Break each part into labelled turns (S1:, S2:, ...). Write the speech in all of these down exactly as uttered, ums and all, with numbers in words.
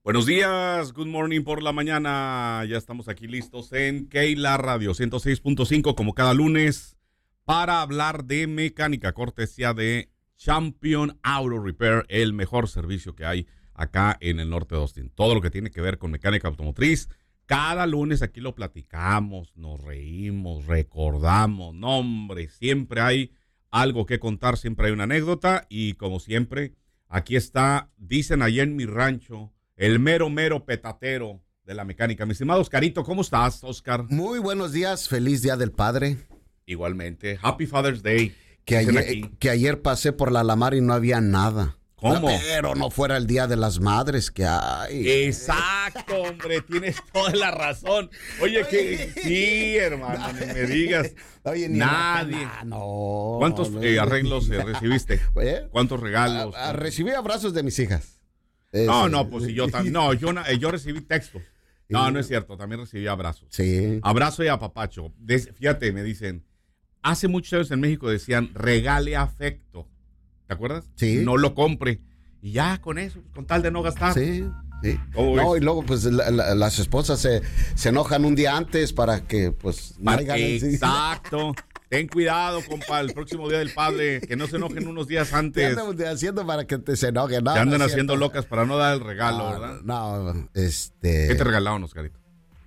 S1: Buenos días, good morning por la mañana. Ya estamos aquí listos en Keila Radio ciento seis punto cinco como cada lunes para hablar de mecánica, cortesía de Champion Auto Repair, el mejor servicio que hay acá en el norte de Austin. Todo lo que tiene que ver con mecánica automotriz, cada lunes aquí lo platicamos, nos reímos, recordamos. No, hombre, siempre hay algo que contar, siempre hay una anécdota y como siempre, aquí está, dicen allá en mi rancho, el mero, mero petatero de la mecánica. Mi estimado Oscarito, ¿cómo estás, Oscar?
S2: Muy buenos días, feliz Día del Padre.
S1: Igualmente, Happy Father's Day.
S2: Que ayer, que ayer pasé por la Alamar y no había nada.
S1: ¿Cómo?
S2: Pero no fuera el Día de las Madres que hay.
S1: Exacto, hombre, tienes toda la razón. Oye, que sí, hermano, ni me digas.
S2: Oye, ni
S1: nadie.
S2: La, no.
S1: ¿Cuántos eh, arreglos eh, recibiste?
S2: ¿Eh?
S1: ¿Cuántos regalos?
S2: A, a, recibí abrazos de mis hijas.
S1: No,
S2: Ese.
S1: no, pues si yo también. No, yo, yo recibí textos. No, no es cierto, también recibí abrazos.
S2: Sí.
S1: Abrazo y apapacho. Des, fíjate, me dicen, hace muchos años en México decían, regale afecto. ¿Te acuerdas?
S2: Sí.
S1: No lo compre. Y ya con eso, con tal de no gastar.
S2: Sí, sí.
S1: No,
S2: y luego pues la, la, las esposas se, se enojan un día antes para que pues no
S1: para,
S2: hagan,
S1: exacto. Sí. Ten cuidado, compa, el próximo Día del Padre, que no se enojen unos días antes.
S2: ¿Qué andan haciendo para que te se enojen? No,
S1: te andan
S2: no
S1: haciendo
S2: cierto.
S1: locas para no dar el regalo,
S2: no,
S1: ¿verdad?
S2: No, este...
S1: ¿Qué te regalaron, Oscarito?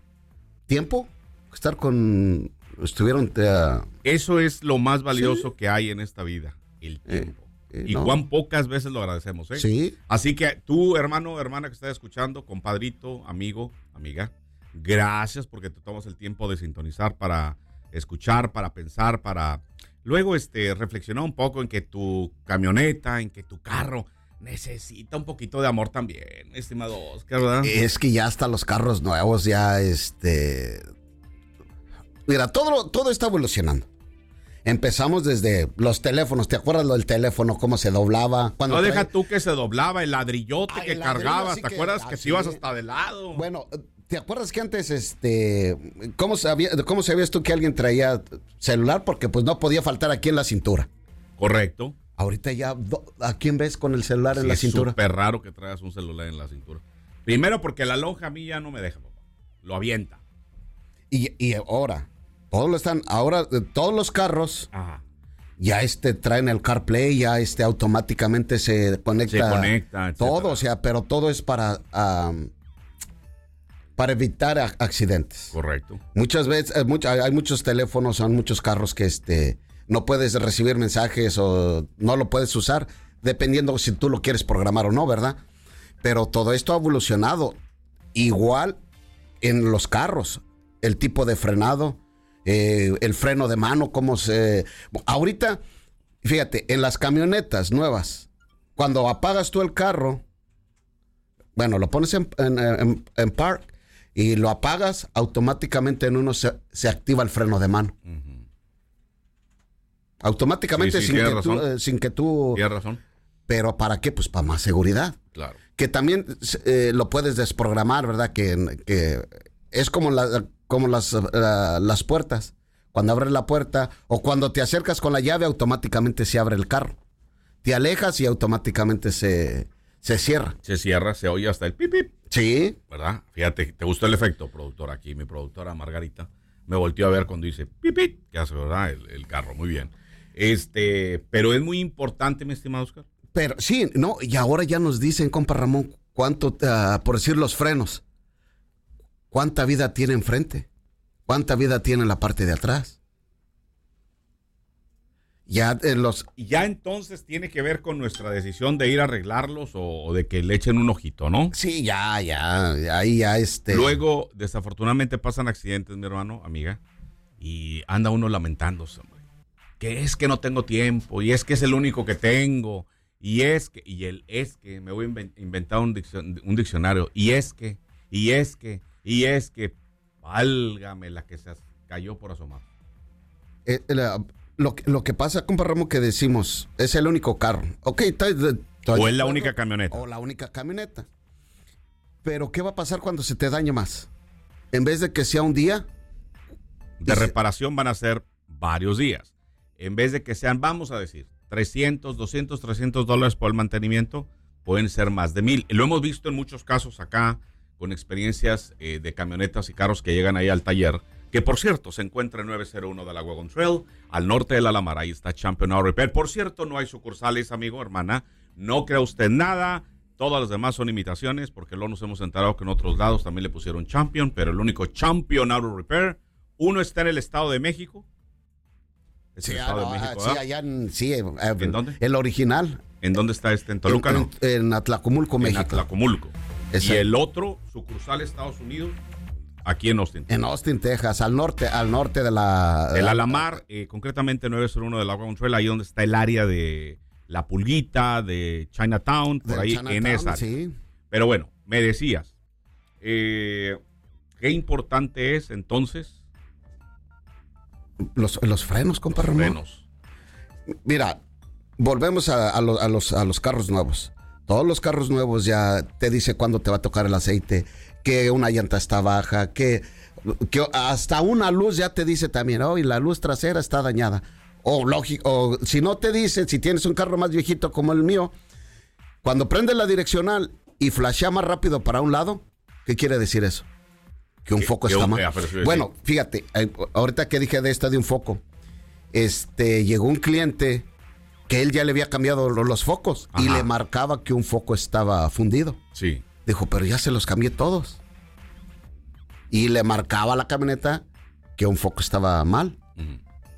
S2: ¿Tiempo? Estar con... Estuvieron... Uh...
S1: Eso es lo más valioso sí. que hay en esta vida, el tiempo. Eh, eh, y no. cuán pocas veces lo agradecemos, ¿eh?
S2: Sí.
S1: Así que tú, hermano, hermana que estás escuchando, compadrito, amigo, amiga, gracias porque te tomas el tiempo de sintonizar para escuchar, para pensar, para luego este reflexionar un poco en que tu camioneta, en que tu carro necesita un poquito de amor también, estimado Oscar, ¿verdad?
S2: Es que ya hasta los carros nuevos ya, este... Mira, todo, todo está evolucionando. Empezamos desde los teléfonos. ¿Te acuerdas lo del teléfono? ¿Cómo se doblaba?
S1: Cuando no, trae... deja tú que se doblaba, el ladrillote Ay, que el ladrillo, cargabas. ¿Te que... acuerdas ah, que sí. si ibas hasta de lado?
S2: Bueno, ¿te acuerdas que antes, este... ¿Cómo sabía, cómo sabías tú que alguien traía celular? Porque pues no podía faltar aquí en la cintura.
S1: Correcto.
S2: Ahorita ya, ¿a quién ves con el celular sí, en la cintura?
S1: Es súper raro que traigas un celular en la cintura. Primero porque la lonja a mí ya no me deja, papá. Lo avienta.
S2: Y, y ahora... Todos lo están, ahora todos los carros
S1: Ajá.
S2: ya este traen el CarPlay, ya este automáticamente se conecta,
S1: se conecta
S2: todo, o sea, pero todo es para um, para evitar a, accidentes.
S1: Correcto.
S2: Muchas veces eh, much, hay muchos teléfonos, son muchos carros que este no puedes recibir mensajes o no lo puedes usar, dependiendo si tú lo quieres programar o no, ¿verdad? Pero todo esto ha evolucionado. Igual en los carros, el tipo de frenado. Eh, el freno de mano, cómo se... Ahorita, fíjate, en las camionetas nuevas, cuando apagas tú el carro, bueno, lo pones en, en, en, en park y lo apagas, automáticamente en uno se, se activa el freno de mano. Uh-huh. Automáticamente,
S1: sí, sí,
S2: sin, que
S1: razón.
S2: tú, eh, sin que tú...
S1: Tienes razón.
S2: ¿Pero para qué? Pues para más seguridad.
S1: Claro.
S2: Que también eh, lo puedes desprogramar, ¿verdad? Que, que es como la... como las, uh, las puertas. Cuando abres la puerta o cuando te acercas con la llave, automáticamente se abre el carro. Te alejas y automáticamente se, se cierra.
S1: Se cierra, se oye hasta el pip, pip.
S2: Sí.
S1: ¿Verdad? Fíjate, ¿te gustó el efecto, productor? Aquí mi productora Margarita me volteó a ver cuando dice pip, pip, que hace, ¿verdad? El, el carro, muy bien. Este, pero es muy importante, mi estimado Oscar.
S2: Pero sí, no, y ahora ya nos dicen, compa Ramón, cuánto, uh, por decir los frenos. ¿Cuánta vida tiene enfrente? ¿Cuánta vida tiene en la parte de atrás? Ya en los...
S1: Ya entonces tiene que ver con nuestra decisión de ir a arreglarlos o, o de que le echen un ojito, ¿no?
S2: Sí, ya, ya, ahí ya este...
S1: Luego, desafortunadamente pasan accidentes, mi hermano, amiga, y anda uno lamentándose, hombre. Que es que no tengo tiempo, y es que es el único que tengo, y es que, y el es que, me voy a inventar un, diccion, un diccionario, y es que, y es que... Y es que, válgame la que se cayó por asomar.
S2: Eh, la, lo, lo que pasa, compa Ramón, que decimos, es el único carro. Ok, está, está,
S1: o es la única camioneta.
S2: O la única camioneta. Pero, ¿qué va a pasar cuando se te dañe más? En vez de que sea un día...
S1: De reparación van a ser varios días. En vez de que sean, vamos a decir, trescientos, doscientos, trescientos dólares por el mantenimiento, pueden ser más de mil. Lo hemos visto en muchos casos acá, con experiencias eh, de camionetas y carros que llegan ahí al taller, que por cierto se encuentra en nueve cero uno de la Wagon Trail, al norte de la Alamara. Ahí está Champion Auto Repair. Por cierto, no hay sucursales, amigo, hermana. No crea usted nada. Todas las demás son imitaciones, porque luego nos hemos enterado que en otros lados también le pusieron Champion, pero el único Champion Auto Repair, uno está en el Estado de México. Es
S2: sí,
S1: el Estado
S2: ah,
S1: de México,
S2: sí, allá en, sí, eh,
S1: ¿En dónde?
S2: El original.
S1: ¿En dónde está este? ¿En Toluca,
S2: en,
S1: no?
S2: En, en Atlacomulco,
S1: en
S2: México.
S1: Atlacomulco.
S2: Ese.
S1: Y el otro, sucursal Estados Unidos, aquí en Austin.
S2: En Austin, Texas, al norte, al norte de la...
S1: El Alamar, eh, concretamente nueve cero uno de la Wagon Trail, ahí donde está el área de La Pulguita, de Chinatown, por ahí
S2: Chinatown,
S1: en esa área.
S2: Sí.
S1: Pero bueno, me decías, eh, ¿qué importante es entonces?
S2: Los, los frenos, compa Ramón.
S1: Frenos.
S2: Mira, volvemos a, a, los, a, los, a los carros nuevos. Todos los carros nuevos ya te dice cuándo te va a tocar el aceite, que una llanta está baja, que, que hasta una luz ya te dice también, oh, y la luz trasera está dañada. O, lógico, o si no te dice, si tienes un carro más viejito como el mío, cuando prende la direccional y flashea más rápido para un lado, ¿qué quiere decir eso? Que un foco está mal. Bueno, fíjate, ahorita que dije de esta de un foco, este, llegó un cliente que él ya le había cambiado los focos. Ajá. Y le marcaba que un foco estaba fundido.
S1: Sí.
S2: Dijo, pero ya se los cambié todos. Y le marcaba a la camioneta que un foco estaba mal. Uh-huh.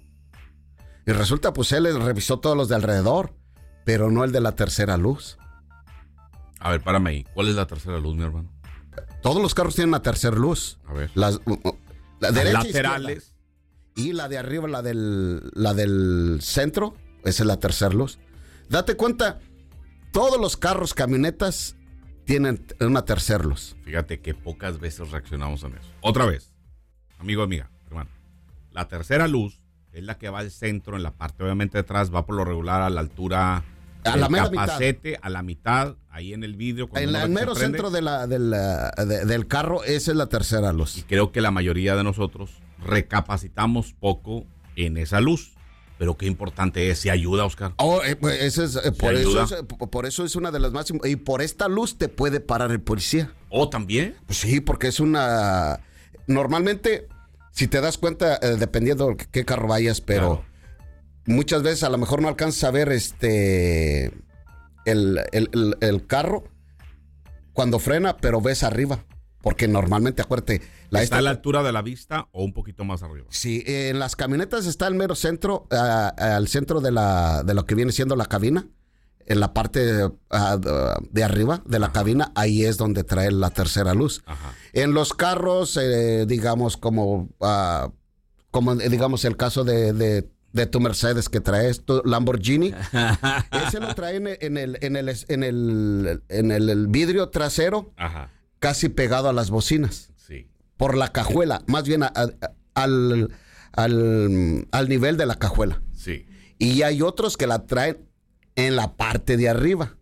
S2: Y resulta, pues él revisó todos los de alrededor, pero no el de la tercera luz.
S1: A ver, párame ahí. ¿Cuál es la tercera luz, mi hermano?
S2: Todos los carros tienen una tercera luz.
S1: A ver.
S2: Las, la
S1: Las
S2: derecha,
S1: laterales.
S2: Y la de arriba, la del, la del centro, esa es la tercera luz. Date cuenta, todos los carros, camionetas, tienen una tercera luz.
S1: Fíjate que pocas veces reaccionamos en eso. Otra vez, amigo, amiga, hermano. La tercera luz es la que va al centro, en la parte obviamente de atrás, va por lo regular a la altura
S2: a
S1: del
S2: la mera
S1: capacete,
S2: mitad.
S1: A la mitad, ahí en el vidrio.
S2: En el mero centro de la, de la, de, del carro, esa es la tercera luz.
S1: Y creo que la mayoría de nosotros recapacitamos poco en esa luz. Pero qué importante es, si ayuda, Oscar.
S2: Oh, eh, pues, ese es, eh, por, eso es, por eso es una de las más... Y por esta luz te puede parar el policía.
S1: ¿Oh, también?
S2: Pues sí, porque es una... Normalmente, si te das cuenta, eh, dependiendo de qué carro vayas, pero claro, muchas veces a lo mejor no alcanzas a ver este el, el, el, el carro cuando frena, pero ves arriba. Porque normalmente, acuérdate...
S1: La ¿Está esta, a la altura de la vista o un poquito más arriba?
S2: Sí, en las camionetas está el mero centro, uh, al centro de, la, de lo que viene siendo la cabina. En la parte uh, de arriba de la Ajá. cabina, ahí es donde trae la tercera luz. Ajá. En los carros, eh, digamos, como, uh, como digamos el caso de, de, de tu Mercedes que traes, tu Lamborghini, ese lo trae en el, en el, en el, en el, en el, el vidrio trasero, Ajá. casi pegado a las bocinas.
S1: Sí.
S2: Por la cajuela, más bien a, a, al, al, al nivel de la cajuela.
S1: Sí.
S2: Y hay otros que la traen en la parte de arriba.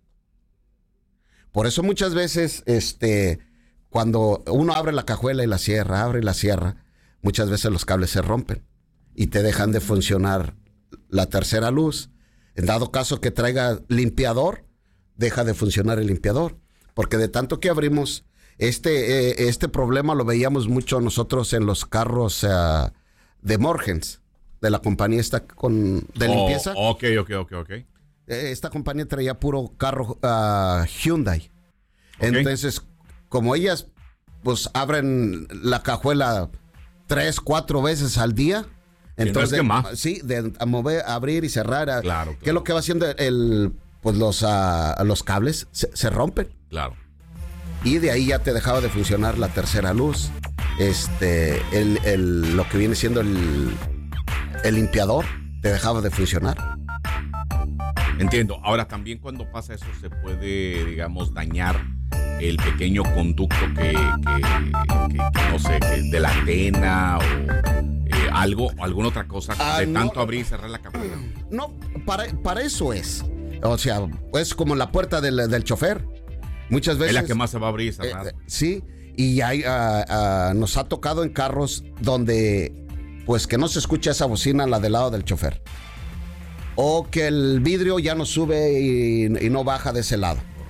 S2: Por eso muchas veces, este, cuando uno abre la cajuela y la cierra, abre y la cierra, muchas veces los cables se rompen y te dejan de funcionar la tercera luz. En dado caso que traiga limpiador, deja de funcionar el limpiador. Porque de tanto que abrimos... Este, eh, este problema lo veíamos mucho nosotros en los carros uh, de Morgens, de la compañía esta con, de oh, limpieza.
S1: Ok, ok, ok, ok.
S2: Eh, esta compañía traía puro carro uh, Hyundai. Okay. Entonces, como ellas pues abren la cajuela tres, cuatro veces al día, entonces,
S1: no es que
S2: sí, de a mover, abrir y cerrar. A,
S1: claro, claro.
S2: ¿Qué es lo que va haciendo el, pues los, uh, los cables? Se, se rompen.
S1: Claro.
S2: Y de ahí ya te dejaba de funcionar la tercera luz. Este, el, el, lo que viene siendo el, el limpiador te dejaba de funcionar.
S1: Entiendo. Ahora, también cuando pasa eso se puede, digamos, dañar el pequeño conducto que, que, que, que no sé, que de la antena o eh, algo, o alguna otra cosa ah, de no, tanto abrir y cerrar la cajuela.
S2: No, para, para eso es. O sea, es como la puerta del, del chofer. Muchas veces...
S1: Es la que más se va a abrir y cerrar.
S2: Eh, sí, y hay, uh, uh, nos ha tocado en carros donde, pues, que no se escucha esa bocina, la del lado del chofer. O que el vidrio ya no sube y, y no baja de ese lado.
S1: Correcto.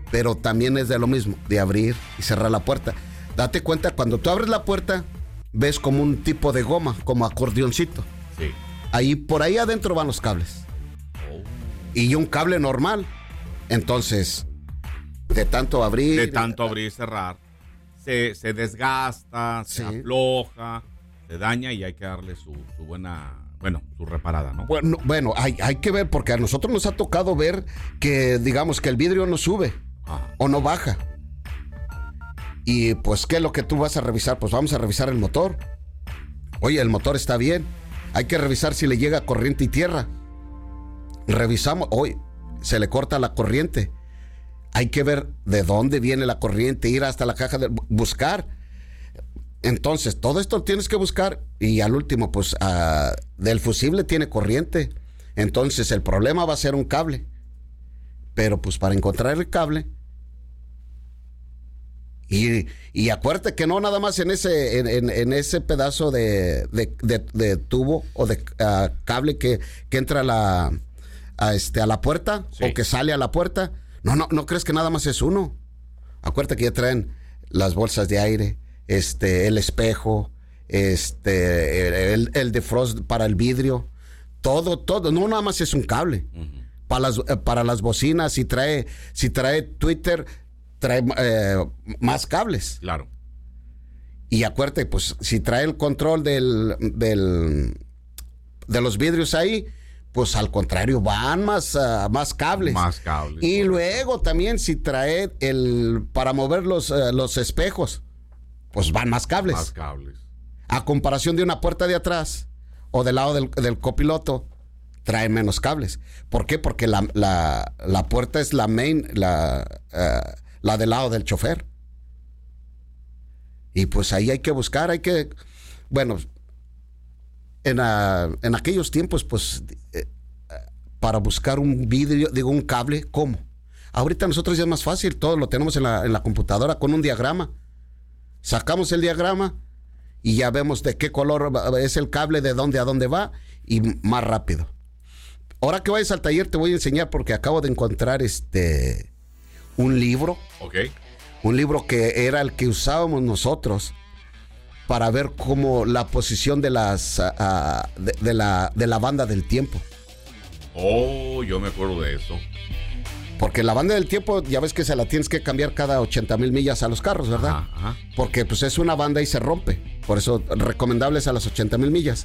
S2: pero también es de lo mismo, de abrir y cerrar la puerta. Date cuenta, cuando tú abres la puerta, ves como un tipo de goma, como acordeoncito.
S1: Sí.
S2: Ahí, por ahí adentro van los cables.
S1: Oh.
S2: Y un cable normal. Entonces, de tanto abrir...
S1: De tanto abrir y cerrar, se, se desgasta,
S2: Sí.
S1: se afloja, se daña y hay que darle su, su buena, bueno, su reparada, ¿no?
S2: Bueno, bueno hay, hay que ver, porque a nosotros nos ha tocado ver que, digamos, que el vidrio no sube
S1: Ajá.
S2: o no baja. Y pues, ¿qué es lo que tú vas a revisar? Pues vamos a revisar el motor. Oye, el motor está bien. Hay que revisar si le llega corriente y tierra. Revisamos, hoy se le corta la corriente. Hay que ver de dónde viene la corriente, ir hasta la caja de buscar. Entonces, todo esto tienes que buscar. Y al último, pues, uh, del fusible tiene corriente. Entonces, el problema va a ser un cable. Pero, pues, para encontrar el cable... Y, y acuérdate que no nada más en ese, en, en, en ese pedazo de, de, de, de tubo o de uh, cable que, que entra a la, a, este, a la puerta, sí, o que sale a la puerta. No, no, no crees que nada más es uno. Acuérdate que ya traen las bolsas de aire, este, el espejo, este, el, el defrost para el vidrio. Todo, todo. No nada más es un cable. Uh-huh. Para las, para las bocinas, si trae, si trae Twitter, trae eh, más cables.
S1: Claro.
S2: Y acuérdate, pues, si trae el control del, del de los vidrios ahí, pues al contrario, van más, uh, más cables.
S1: Más cables.
S2: Y luego también si trae el para mover los, uh, los espejos, pues van más cables.
S1: Más cables.
S2: A comparación de una puerta de atrás o del lado del, del copiloto, trae menos cables. ¿Por qué? Porque la, la, la puerta es la main, la... Uh, la del lado del chofer. Y pues ahí hay que buscar, hay que... Bueno, en, a, en aquellos tiempos, pues, eh, para buscar un vidrio, digo, un cable, ¿cómo? Ahorita nosotros ya es más fácil, todo lo tenemos en la, en la computadora con un diagrama. Sacamos el diagrama y ya vemos de qué color es el cable, de dónde a dónde va, y más rápido. Ahora que vayas al taller te voy a enseñar, porque acabo de encontrar este... un libro,
S1: okay.
S2: un libro que era el que usábamos nosotros para ver cómo la posición de las uh, de, de la de la banda del tiempo.
S1: Oh, yo me acuerdo de eso.
S2: Porque la banda del tiempo, ya ves que se la tienes que cambiar cada ochenta mil millas a los carros, ¿verdad?
S1: Ajá, ajá.
S2: Porque pues es una banda y se rompe. Por eso recomendables a las ochenta mil millas.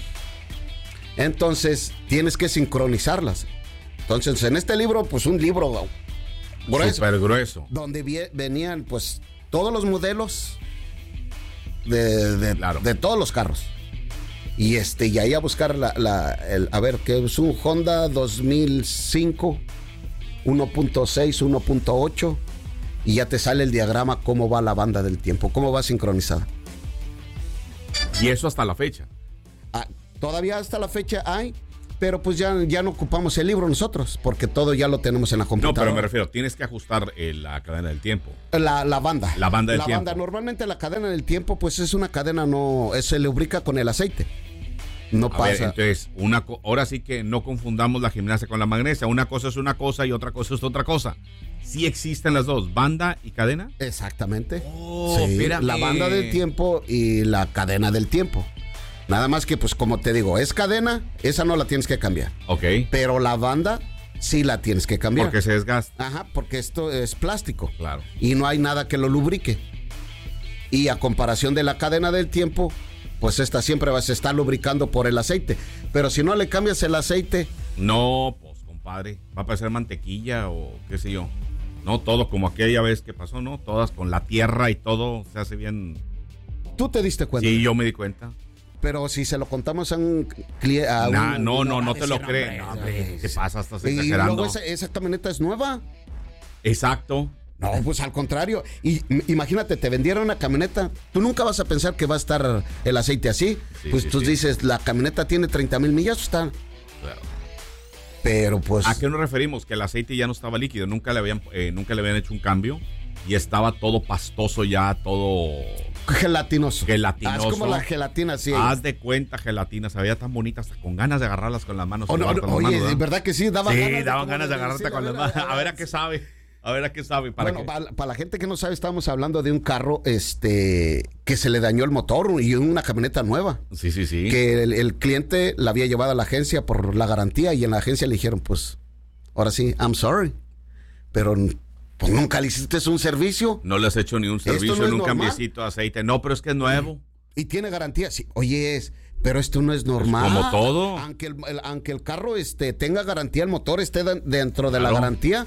S2: Entonces tienes que sincronizarlas. Entonces en este libro, pues un libro grueso,
S1: súper grueso,
S2: donde vie- venían pues todos los modelos de, de,
S1: claro.
S2: de todos los carros. Y este y ahí a buscar la, la el, a ver, que es un Honda dos mil cinco, uno punto seis, uno punto ocho, y ya te sale el diagrama cómo va la banda del tiempo, cómo va sincronizada.
S1: Y eso hasta la fecha.
S2: Ah, todavía hasta la fecha hay, pero pues ya, ya no ocupamos el libro nosotros, porque todo ya lo tenemos en la computadora.
S1: No, pero me refiero, tienes que ajustar eh, la cadena del tiempo.
S2: La, la banda.
S1: La banda del
S2: la
S1: tiempo.
S2: Banda, normalmente la cadena del tiempo, pues es una cadena, no, se lubrica con el aceite. No
S1: A
S2: pasa.
S1: ver, entonces, una co- ahora sí que no confundamos la gimnasia con la magnesia. Una cosa es una cosa y otra cosa es otra cosa. Sí existen las dos, banda y cadena.
S2: Exactamente.
S1: Oh,
S2: sí,
S1: espérame.
S2: la banda del tiempo y la cadena del tiempo. Nada más que, pues, como te digo, es cadena, esa no la tienes que cambiar.
S1: Ok.
S2: Pero la banda sí la tienes que cambiar.
S1: Porque se desgasta.
S2: Ajá, porque esto es plástico.
S1: Claro.
S2: Y no hay nada que lo lubrique. Y a comparación de la cadena del tiempo, pues esta siempre va a estar lubricando por el aceite. Pero si no le cambias el aceite...
S1: No, pues, compadre, va a parecer mantequilla o qué sé yo. No, todo como aquella vez que pasó, ¿no? Todas con la tierra y todo se hace bien.
S2: ¿Tú te diste cuenta?
S1: Sí, yo me di cuenta.
S2: Pero si se lo contamos a un cliente...
S1: Nah, no, no, no te lo crees. No, hombre, te pasa, estás
S2: Y
S1: exagerando.
S2: luego esa, esa camioneta es nueva.
S1: Exacto.
S2: No, pues al contrario. Y m- imagínate, te vendieron una camioneta. Tú nunca vas a pensar que va a estar el aceite así.
S1: Sí,
S2: pues
S1: sí,
S2: tú
S1: sí.
S2: dices, la camioneta tiene treinta mil millas, está.
S1: Claro.
S2: Pero pues...
S1: ¿A qué nos referimos? Que el aceite ya no estaba líquido, nunca le habían, eh, nunca le habían hecho un cambio y estaba todo pastoso ya, todo
S2: Gelatinoso.
S1: gelatinoso.
S2: Ah, es como la gelatina, sí.
S1: Haz de cuenta, gelatina, se veía tan bonita, hasta con ganas de agarrarlas con las manos.
S2: Oh, no,
S1: con
S2: no,
S1: las
S2: oye,
S1: manos,
S2: ¿de verdad que sí? Daban
S1: sí,
S2: ganas.
S1: daban
S2: como
S1: ganas de agarrarte
S2: sí,
S1: con las manos. A ver a qué sabe. A ver, ¿a qué sabe? ¿Para
S2: bueno,
S1: qué?
S2: para, para la gente que no sabe, estamos hablando de un carro este, que se le dañó el motor y una camioneta nueva.
S1: Sí, sí, sí.
S2: Que el, el cliente la había llevado a la agencia por la garantía y en la agencia le dijeron, pues, ahora sí, I'm sorry. Pero pues nunca le hiciste un servicio.
S1: No le has hecho ni un servicio,
S2: no
S1: ni un
S2: normal.
S1: cambiecito de aceite. No, pero es que es nuevo.
S2: Y tiene garantía. Sí, oye, es, pero esto no es normal.
S1: Pues como todo.
S2: Aunque el, el- aunque el carro este, tenga garantía, el motor esté de- dentro de
S1: Claro.
S2: la garantía.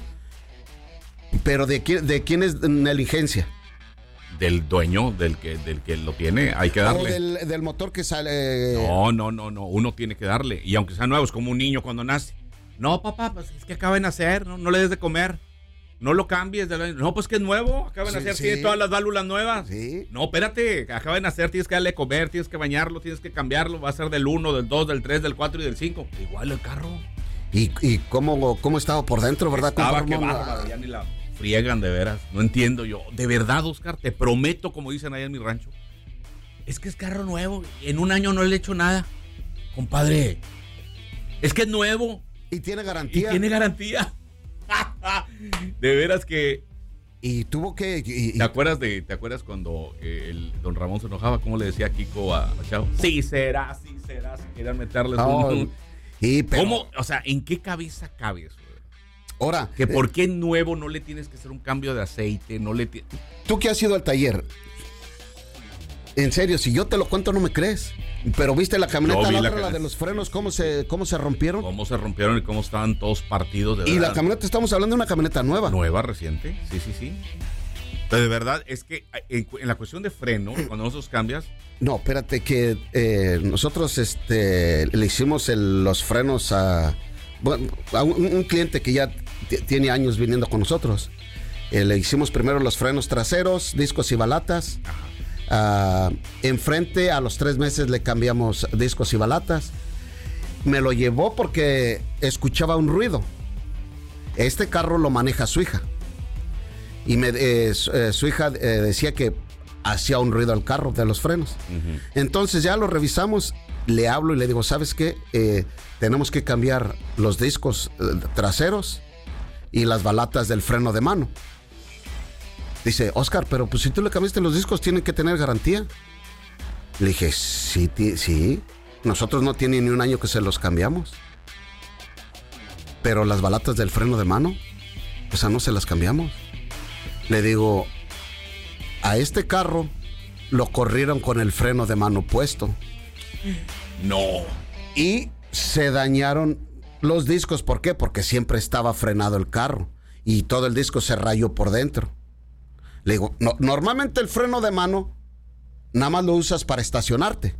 S2: Pero ¿de quién, de quién es negligencia?
S1: Del dueño, del que, del que lo tiene, hay que
S2: O
S1: darle.
S2: del, del motor que sale.
S1: No, no, no, no. Uno tiene que darle. Y aunque sea nuevo, es como un niño cuando nace. No, papá, pues es que acaba de nacer, no, no le des de comer. No lo cambies. De la... No, pues que es nuevo, acaba de
S2: Sí,
S1: nacer,
S2: sí.
S1: tiene todas las válvulas nuevas.
S2: Sí.
S1: No, espérate, acaba de nacer, tienes que darle de comer, tienes que bañarlo, tienes que cambiarlo. Va a ser del uno, del dos, del tres, del cuatro y del cinco. Igual el carro.
S2: ¿Y, y cómo, cómo estaba por dentro, verdad?
S1: Estaba
S2: ¿Cómo-
S1: que
S2: cómo-
S1: bárbaro, ya ni la friegan de veras. No entiendo yo. De verdad, Oscar, te prometo, como dicen allá en mi rancho, es que es carro nuevo. En un año no le he hecho nada. Compadre, es que es nuevo
S2: Y tiene
S1: y
S2: garantía.
S1: tiene garantía. De veras que...
S2: Y tuvo que. y- y-
S1: ¿Te acuerdas de, te acuerdas cuando eh, el don Ramón se enojaba? ¿Cómo le decía Kiko a, a Chavo? Sí será, sí será. Si querían meterles
S2: No,
S1: un...
S2: y, pero,
S1: ¿Cómo? O sea, ¿en qué cabeza cabe eso?
S2: Ahora,
S1: Que
S2: eh,
S1: por qué nuevo no le tienes que hacer un cambio de aceite, no le ti-
S2: tú que has ido al taller. En serio, si yo te lo cuento no me crees. Pero viste la camioneta,
S1: Yo vi
S2: la,
S1: la
S2: otra, la
S1: cam-
S2: de los frenos, cómo se, cómo se rompieron.
S1: cómo se rompieron y cómo estaban todos partidos de
S2: Y la
S1: verdad.
S2: camioneta, estamos hablando de una camioneta nueva.
S1: Nueva, reciente, sí, sí, sí. Pero de verdad es que en, en la cuestión de freno, cuando nosotros cambias,
S2: No, espérate, que eh, nosotros este, le hicimos el- los frenos a, bueno, a un, un cliente que ya t- tiene años viniendo con nosotros. Eh, le hicimos primero los frenos traseros, discos y balatas. Ah, enfrente, a los tres meses le cambiamos discos y balatas. Me lo llevó porque escuchaba un ruido. Este carro lo maneja su hija. Y me, eh, su, eh, su hija eh, decía que hacía un ruido al carro de los frenos.
S1: uh-huh.
S2: Entonces ya lo revisamos, le hablo y le digo, ¿sabes qué? Eh, tenemos que cambiar los discos eh, traseros y las balatas del freno de mano. Dice, Oscar, pero pues si tú le cambiaste los discos, tienen que tener garantía. Le dije, sí, ti- sí. Nosotros no tiene ni un año que se los cambiamos. Pero las balatas del freno de mano, o sea, no se las cambiamos. Le digo, a este carro lo corrieron con el freno de mano puesto.
S1: No.
S2: Y se dañaron los discos. ¿Por qué? Porque siempre estaba frenado el carro. Y todo el disco se rayó por dentro. Le digo, no, normalmente el freno de mano nada más lo usas para estacionarte.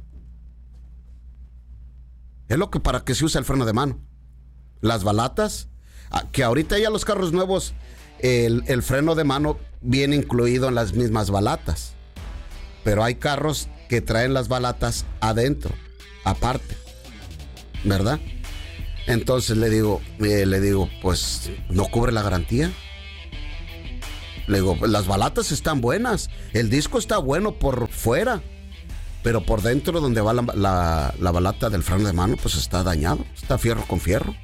S2: Es lo que para que se usa el freno de mano. Las balatas, ah, que ahorita ya los carros nuevos, el, el freno de mano viene incluido en las mismas balatas. Pero hay carros que traen las balatas adentro, aparte. ¿Verdad? Entonces le digo, eh, le digo, pues no cubre la garantía. Le digo, las balatas están buenas, el disco está bueno por fuera, pero por dentro donde va la, la, la balata del freno de mano, pues está dañado, está fierro con fierro.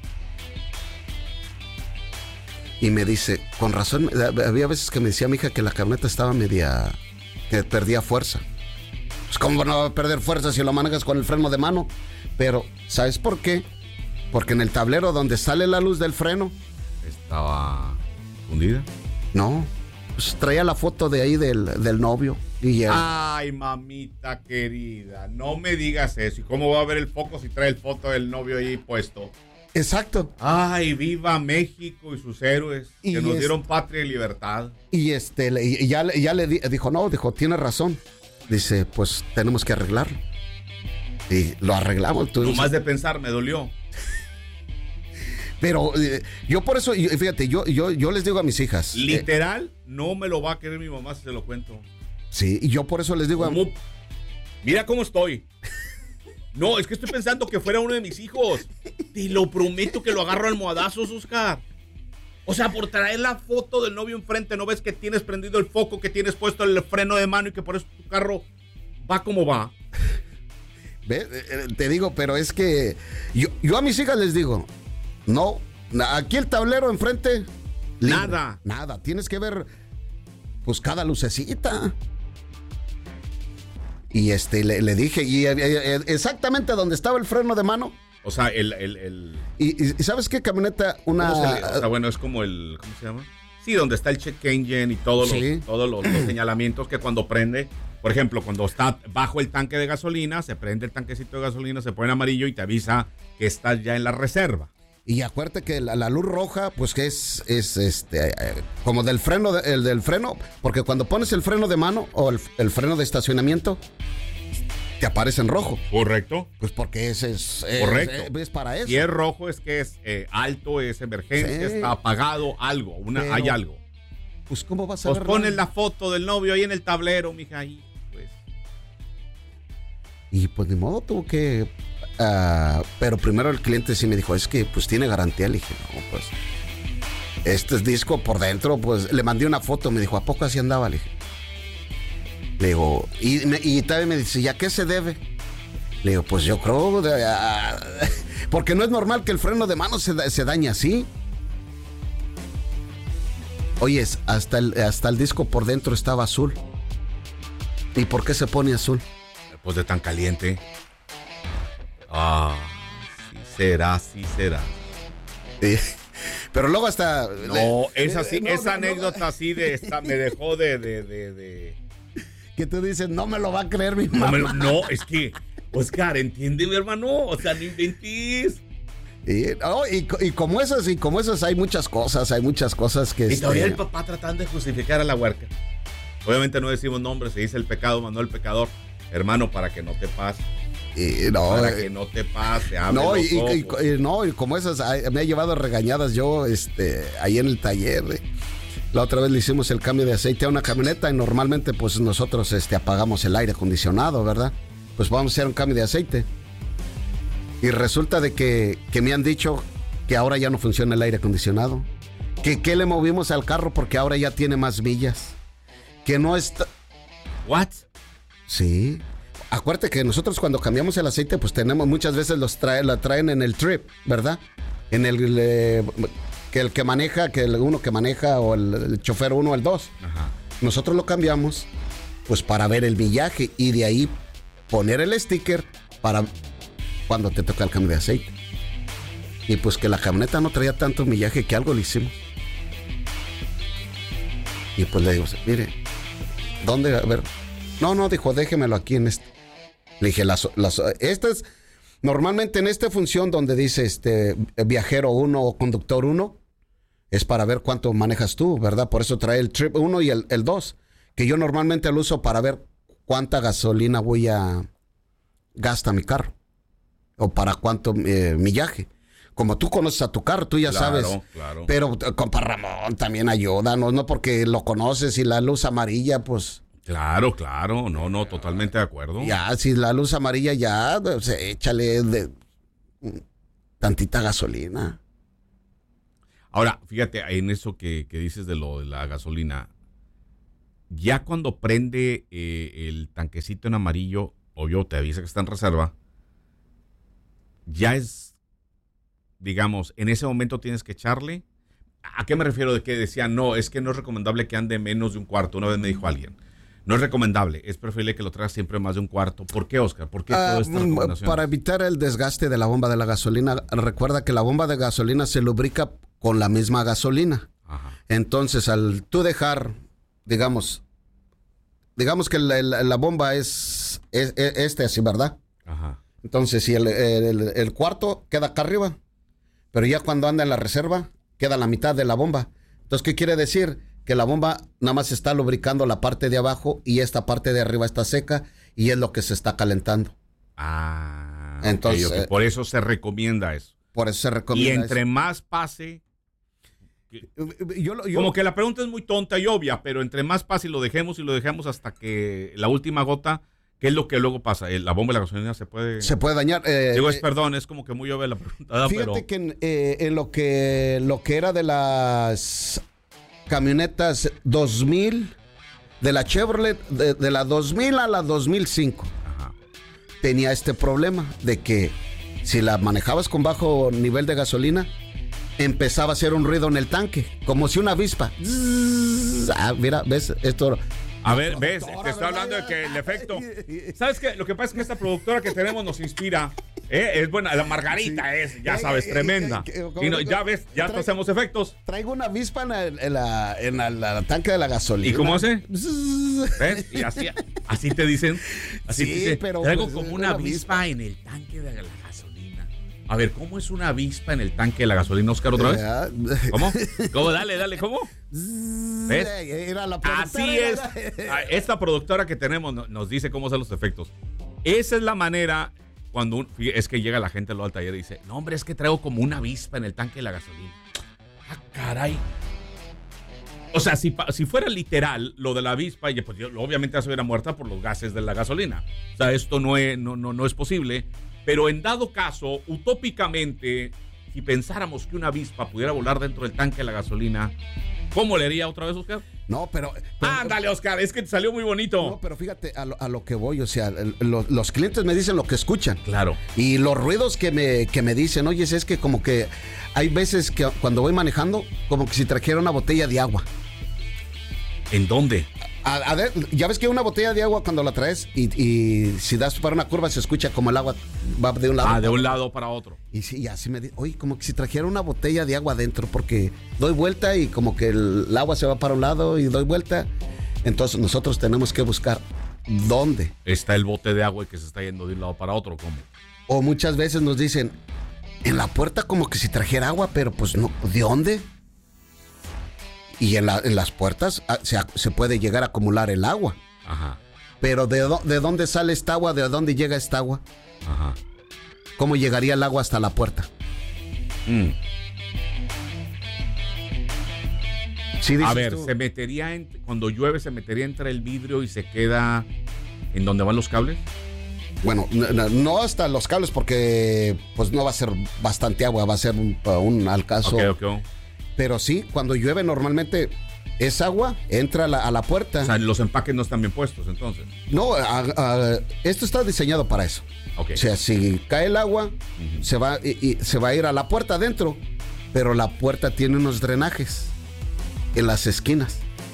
S2: Y me dice, con razón, había veces que me decía mi hija que la camioneta estaba media, que perdía fuerza. Pues cómo no va a perder fuerza si lo manejas con el freno de mano. Pero, ¿sabes por qué? Porque en el tablero donde sale la luz del freno,
S1: Estaba fundida.
S2: no, pues traía la foto de ahí del, del novio. Y él,
S1: Ay, mamita querida, no me digas eso. ¿Y cómo va a ver el foco si trae el foto del novio ahí puesto?
S2: exacto.
S1: Ay, viva México y sus héroes
S2: Y
S1: que nos
S2: es-
S1: dieron patria y libertad.
S2: Y este, le- y ya, ya le di- dijo, no, dijo, tiene razón. Dice, pues tenemos que arreglarlo. Y lo arreglamos. Tú,
S1: Nomás de pensar me dolió.
S2: pero eh, yo por eso, y fíjate, yo, yo, yo les digo a mis hijas. eh,
S1: Literal, no me lo va a querer mi mamá si se lo cuento.
S2: sí, y yo por eso les digo a,
S1: ¿Cómo? Mira cómo estoy. No, es que estoy pensando que fuera uno de mis hijos. Te lo prometo que lo agarro a almohadazos, Oscar. O sea, por traer la foto del novio enfrente, ¿no ves que tienes prendido el foco, que tienes puesto el freno de mano y que por eso tu carro va como va?
S2: ¿Ve? Eh, te digo, pero es que yo, yo a mis hijas les digo, no, aquí el tablero enfrente libre.
S1: Nada.
S2: Nada. Tienes que ver, pues, cada lucecita. Y este, le, le dije, y eh, exactamente donde estaba el freno de mano.
S1: O sea, el... el, el...
S2: Y, y, y ¿sabes qué camioneta? Una...
S1: Le, o sea, bueno, es como el... ¿Cómo se llama? Sí, donde está el check engine y todos los, sí. todos los, los señalamientos que cuando prende... Por ejemplo, cuando está bajo el tanque de gasolina, se prende el tanquecito de gasolina, se pone amarillo y te avisa que estás ya en la reserva.
S2: Y acuérdate que la, la luz roja, pues que es, es este, eh, como del freno, de, el del freno, porque cuando pones el freno de mano o el, el freno de estacionamiento, te aparece en rojo.
S1: Correcto.
S2: Pues porque ese es, es,
S1: Correcto.
S2: es, es para eso.
S1: Si es rojo es que es eh, alto, es emergencia, sí. Está apagado, algo, una,
S2: Pero,
S1: hay algo.
S2: Pues cómo vas a
S1: pues
S2: ver.
S1: Pues pones la foto del novio ahí en el tablero, mija, ahí.
S2: Y pues ni modo, tuvo que... Uh, pero primero el cliente sí me dijo, es que pues tiene garantía. Le dije, no, pues... Este es disco por dentro, pues le mandé una foto, me dijo, ¿a poco así andaba? Le dije. Le digo, y, me, y también me dice, ¿y a qué se debe? Le digo, pues yo creo... Uh, porque no es normal que el freno de mano se, se dañe así. Oye, hasta el, hasta el disco por dentro estaba azul. ¿Y por qué se pone azul?
S1: Pues de tan caliente. Ah, sí será, sí será.
S2: Sí. Pero luego hasta...
S1: No, de, esa, sí, no, esa no, anécdota no. Así de esta me dejó de, de, de, de...
S2: Que tú dices, no me lo va a creer mi
S1: no,
S2: mamá.
S1: Me, no, es que, Oscar, entiende mi hermano, o sea, no inventís.
S2: Y, oh, y, y como esas, y como esas hay muchas cosas, hay muchas cosas que...
S1: Y todavía
S2: este...
S1: el papá tratando de justificar a la huerca. Obviamente no decimos nombres, se dice el pecado, mandó el pecador. Hermano, para que no te pase.
S2: Y no,
S1: para
S2: eh,
S1: que no te pase.
S2: No, y, y, y, no, y como esas, me ha llevado regañadas yo este, ahí en el taller. Eh. La otra vez le hicimos el cambio de aceite a una camioneta y normalmente pues nosotros este, apagamos el aire acondicionado, ¿verdad? Pues vamos a hacer un cambio de aceite. Y resulta de que, que me han dicho que ahora ya no funciona el aire acondicionado. Que, que le movimos al carro porque ahora ya tiene más millas. Que no está...
S1: ¿What?
S2: Sí. Acuérdate que nosotros cuando cambiamos el aceite, pues tenemos muchas veces los trae, la traen en el trip, ¿verdad? En el eh, que el que maneja, que el uno que maneja o el, el chofer uno o el dos.
S1: Ajá.
S2: Nosotros lo cambiamos, pues para ver el millaje y de ahí poner el sticker para cuando te toca el cambio de aceite. Y pues que la camioneta no traía tanto millaje que algo le hicimos. Y pues le digo, mire, ¿dónde? A ver. No, no, dijo, déjemelo aquí en este. Le dije, las, las, esta es, normalmente en esta función donde dice este viajero uno o conductor uno, es para ver cuánto manejas tú, ¿verdad? Por eso trae el trip uno y el, el dos, que yo normalmente lo uso para ver cuánta gasolina voy a gasta mi carro, o para cuánto eh, millaje. Como tú conoces a tu carro, tú ya
S1: claro,
S2: sabes.
S1: Claro.
S2: Pero compa Ramón también ayúdanos, no porque lo conoces y la luz amarilla, pues...
S1: Claro, claro, no, no, totalmente de acuerdo.
S2: Ya, si la luz amarilla ya, o sea, échale de, tantita gasolina.
S1: Ahora, fíjate, en eso que, que dices de lo de la gasolina, ya cuando prende eh, el tanquecito en amarillo, o yo te avisa que está en reserva, ya es, digamos, en ese momento tienes que echarle. ¿A qué me refiero de que decían, no, es que no es recomendable que ande menos de un cuarto? Una vez me dijo alguien. No es recomendable, es preferible que lo traigas siempre más de un cuarto. ¿Por qué, Oscar? ¿Por qué toda esta recomendación?
S2: Para evitar el desgaste de la bomba de la gasolina. Recuerda que la bomba de gasolina se lubrica con la misma gasolina.
S1: Ajá.
S2: Entonces, al tú dejar, digamos, digamos que la, la, la bomba es, es, es este así, ¿verdad?
S1: Ajá.
S2: Entonces, si el, el, el cuarto queda acá arriba, pero ya cuando anda en la reserva, queda la mitad de la bomba. Entonces, ¿qué quiere decir? Que la bomba nada más está lubricando la parte de abajo y esta parte de arriba está seca y es lo que se está calentando.
S1: Ah,
S2: entonces
S1: okay, okay. Por eso se recomienda eso.
S2: Por eso se recomienda
S1: Y entre
S2: eso.
S1: más pase, que,
S2: yo, yo,
S1: como que la pregunta es muy tonta y obvia, pero entre más pase y lo dejemos y lo dejemos hasta que la última gota, ¿qué es lo que luego pasa? ¿La bomba de la gasolina se puede...?
S2: Se puede dañar. Eh,
S1: Digo, es
S2: eh,
S1: perdón, es como que muy obvia la pregunta.
S2: Fíjate
S1: pero...
S2: que en, eh, en lo que lo que era de las camionetas dos mil, de la Chevrolet, de, de la dos mil a la dos mil cinco,
S1: Ajá.
S2: tenía este problema de que si la manejabas con bajo nivel de gasolina, empezaba a hacer un ruido en el tanque, como si una avispa. Ah, mira, ¿ves? Esto...
S1: A ver, ves, te estoy hablando de que el efecto... ¿Sabes qué? Lo que pasa es que esta productora que tenemos nos inspira. ¿eh? Es buena, la Margarita es, ya sabes, tremenda. Y no, ya ves, ya te hacemos efectos.
S2: Traigo una avispa en el, en la, en la, en la tanque de la gasolina.
S1: ¿Y cómo hace? ¿Ves? Y así, así te dicen. Así
S2: sí,
S1: te dicen.
S2: pero
S1: Traigo
S2: pues,
S1: como una avispa, avispa en el tanque de la gasolina. A ver, ¿cómo es una avispa en el tanque de la gasolina, Oscar, otra vez? ¿Cómo? ¿Cómo? Dale, dale, ¿cómo? ¿Ves?
S2: Era la
S1: Así es. Esta productora que tenemos nos dice cómo hacer los efectos. Esa es la manera cuando un, es que llega la gente al taller y dice, no, hombre, es que traigo como una avispa en el tanque de la gasolina. Ah, caray. O sea, si, si fuera literal lo de la avispa, pues yo, obviamente ya se hubiera muerta por los gases de la gasolina. O sea, esto no es, no, no, no es posible. Pero en dado caso, utópicamente, si pensáramos que una avispa pudiera volar dentro del tanque de la gasolina, ¿cómo le haría otra vez, Oscar?
S2: No, pero... pero
S1: Ándale, Oscar, es que te salió muy bonito.
S2: No, pero fíjate a lo, a lo que voy, o sea, el, lo, los clientes me dicen lo que escuchan.
S1: Claro.
S2: Y los ruidos que me, que me dicen, oye, es que como que hay veces que cuando voy manejando, como que si trajera una botella de agua.
S1: ¿En dónde?
S2: A, a ver, ya ves que una botella de agua cuando la traes y, y si das para una curva se escucha como el agua va de un lado.
S1: Ah, de un lado para otro.
S2: Y sí, y así me dice, oye, como que si trajera una botella de agua adentro, porque doy vuelta y como que el, el agua se va para un lado y doy vuelta. Entonces nosotros tenemos que buscar dónde.
S1: Está el bote de agua que se está yendo de un lado para otro, ¿cómo?
S2: O muchas veces nos dicen, en la puerta como que si trajera agua, pero pues no, ¿de dónde? Y en, la, en las puertas se, se puede llegar a acumular el agua.
S1: Ajá.
S2: Pero ¿de, do, ¿de dónde sale esta agua? ¿De dónde llega esta agua?
S1: Ajá.
S2: ¿Cómo llegaría el agua hasta la puerta?
S1: Mm.
S2: Sí,
S1: a ver,
S2: tú.
S1: ¿se metería en, cuando llueve, se metería entre el vidrio y se queda en donde van los cables?
S2: Bueno, no, no hasta los cables porque pues no va a ser bastante agua, va a ser un, un alcazo.
S1: Ok, ok.
S2: Pero sí, cuando llueve normalmente es agua, entra a la, a la puerta.
S1: O sea, los empaques no están bien puestos, entonces.
S2: No, a, a, esto está diseñado para eso.
S1: Okay.
S2: O sea, si cae el agua, uh-huh. se va y, y se va a ir a la puerta adentro, pero la puerta tiene unos drenajes en las esquinas.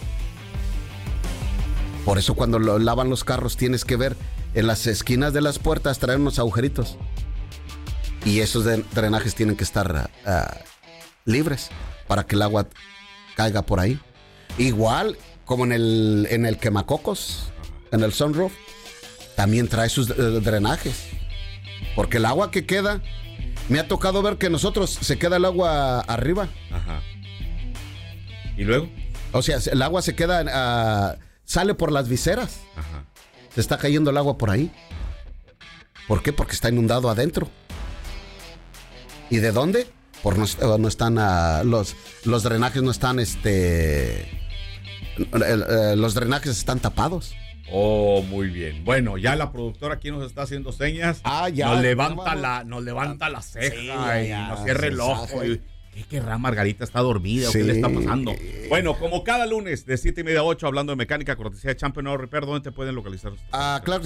S2: Por eso cuando lo lavan los carros tienes que ver en las esquinas de las puertas traer unos agujeritos. Y esos drenajes tienen que estar uh, libres para que el agua caiga por ahí. Igual como en el, en el quemacocos, en el sunroof, también trae sus uh, drenajes. Porque el agua que queda, me ha tocado ver que nosotros se queda el agua arriba.
S1: Ajá. ¿Y luego?
S2: O sea, el agua se queda, uh, sale por las viseras.
S1: Ajá.
S2: Se está cayendo el agua por ahí. ¿Por qué? Porque está inundado adentro. ¿Y de dónde? Por no, no están uh, los los drenajes no están este uh, los drenajes están tapados.
S1: Oh, muy bien. Bueno, ya la productora aquí nos está haciendo señas.
S2: Ah, ya.
S1: Nos levanta la nos levanta la ceja sí, y ya, nos cierra el ojo. Y, ¿qué querrá Margarita? ¿Está dormida? Sí. ¿O qué le está pasando? Bueno, como cada lunes de siete y media a ocho hablando de mecánica, cortesía de Champion Auto Repair, ¿dónde te pueden localizar?
S2: Ah, claro.